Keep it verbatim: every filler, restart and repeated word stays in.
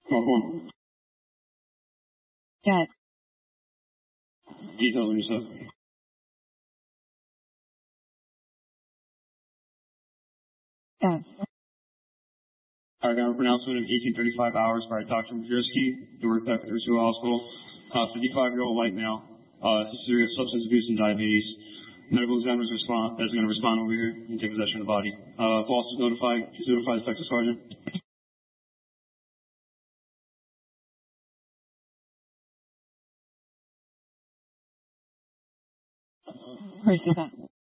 One. Got it. Details on yourself. Got it. I got a pronouncement of eighteen thirty-five hours by Doctor Majerski, who worked at the Ursula Hospital. Uh, fifty-five-year-old white male, uh, history of substance abuse and diabetes. Medical examiner's respond, is going to respond over here and take possession of the body. Uh, Falls is notified, please notify the Texas Sergeant. Where's that?